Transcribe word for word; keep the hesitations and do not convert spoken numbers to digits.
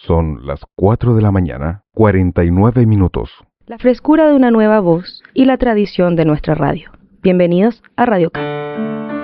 Son las cuatro de la mañana, cuarenta y nueve minutos. La frescura de una nueva voz y la tradición de nuestra radio. Bienvenidos a Radio K.